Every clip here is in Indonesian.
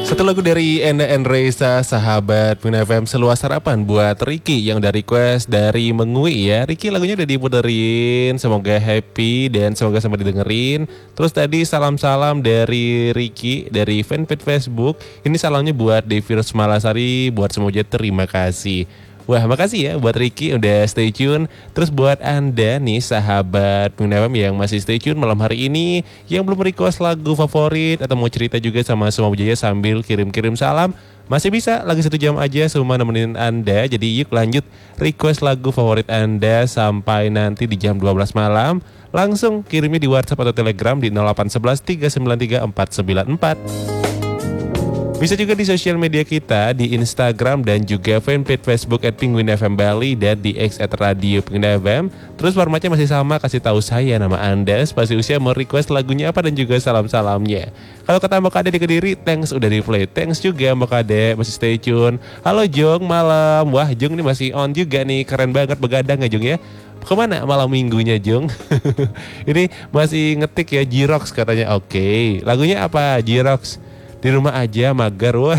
Satu lagu dari Enda and Reza, sahabat Pin FM, seluas harapan buat Ricky yang udah request dari Mengui ya. Ricky lagunya udah diputerin, semoga happy dan semoga sampai didengerin. Terus tadi salam-salam dari Ricky dari fanpage Facebook. Ini salamnya buat Devi Malasari, buat semuanya terima kasih. Wah, makasih ya buat Ricky udah stay tune. Terus buat Anda nih sahabat Pin FM yang masih stay tune malam hari ini, yang belum request lagu favorit atau mau cerita juga sama Semua Bujaya sambil kirim-kirim salam, masih bisa lagi 1 jam aja semua nemenin Anda. Jadi yuk lanjut request lagu favorit Anda sampai nanti di jam 12 malam. Langsung kirimnya di WhatsApp atau Telegram di 0811 393 494. Bisa juga di sosial media kita, di Instagram dan juga fanpage Facebook @Penguin FM Bali dan di X @Radio Penguin FM. Terus formatnya masih sama, kasih tahu saya nama Anda, spasi usia, mau request lagunya apa dan juga salam-salamnya. Kalau kata Mbak Kade di Kediri, thanks udah di play. Thanks juga Mbak Kade, masih stay tune. Halo Jong, malam. Wah Jong ini masih on juga nih, keren banget begadang ya Jong ya. Kemana malam minggunya Jong? Ini masih ngetik ya, Jirox katanya. Oke, lagunya apa Jirox? Di rumah aja mager, woi.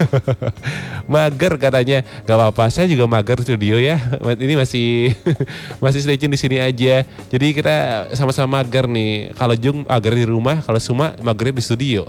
Mager katanya. Gak apa-apa, saya juga mager studio ya. Ini masih masih stay tune di sini aja. Jadi kita sama-sama mager nih. Kalau Jung mager di rumah, kalau Suma mager di studio.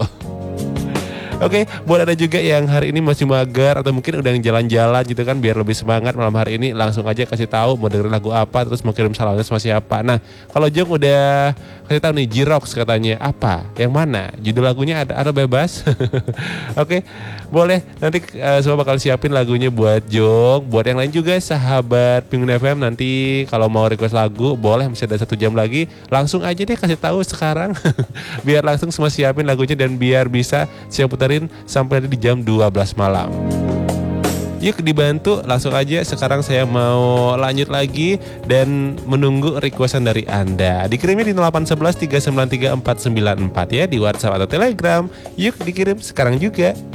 Oke, buat ada juga yang hari ini masih mager atau mungkin udah jalan-jalan gitu kan, biar lebih semangat malam hari ini, langsung aja kasih tahu mau dengerin lagu apa, terus mau kirim salamnya sama siapa. Nah, kalau Jong udah kasih tahu nih, Jirox katanya apa, yang mana, judul lagunya ada bebas. Oke, boleh nanti semua bakal siapin lagunya buat Jong. Buat yang lain juga sahabat Penguin FM, nanti kalau mau request lagu boleh, masih ada 1 jam lagi, langsung aja deh kasih tahu sekarang. Biar langsung semua siapin lagunya dan biar bisa siap putar sampai nanti di jam 12 malam. Yuk dibantu, langsung aja sekarang saya mau lanjut lagi dan menunggu requestan dari Anda. Dikirimnya di 0811 393 494 ya, di WhatsApp atau Telegram. Yuk dikirim sekarang juga.